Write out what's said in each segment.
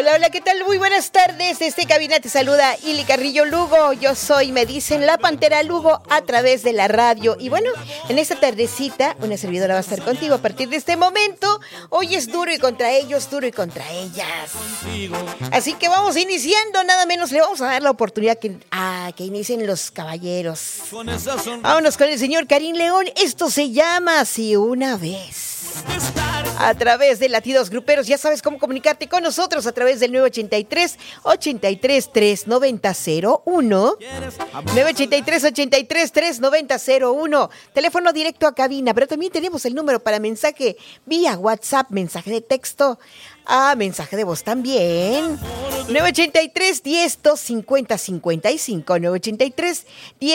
Hola, hola, ¿qué tal? Muy buenas tardes. Desde cabina te saluda Ili Carrillo Lugo. Yo soy, me dicen, la Pantera Lugo a través de la radio. Y bueno, en esta tardecita, una servidora va a estar contigo a partir de este momento. Hoy es duro y contra ellos, duro y contra ellas. Así que vamos iniciando, nada menos le vamos a dar la oportunidad que inicien los caballeros. Vámonos con el señor Karim León. Esto se llama Así una vez. A través de Latidos Gruperos, ya sabes cómo comunicarte con nosotros a través del 983-83-390-01, 983-83-390-01, teléfono directo a cabina, pero también tenemos el número para mensaje vía WhatsApp, mensaje de texto, mensaje de voz también, 983-10-250-55,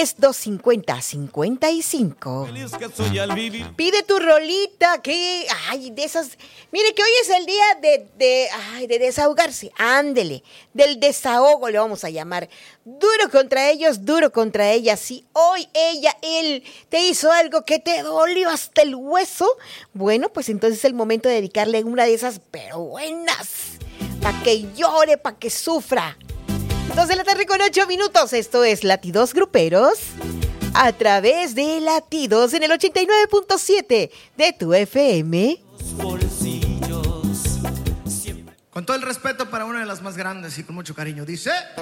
983-10-250-55. Pide tu rolita, que, de esas, mire que hoy es el día de desahogarse, ándele, del desahogo le vamos a llamar, duro contra ellos, duro contra ellas, si hoy él te hizo algo que te dolió hasta el hueso, bueno, pues entonces es el momento de dedicarle una de esas, pero buenas, para que llore, para que sufra. 2 de la tarde con 8 minutos, esto es Latidos Gruperos, a través de Latidos en el 89.7 de tu FM. Con todo el respeto para una de las más grandes y con mucho cariño, dice...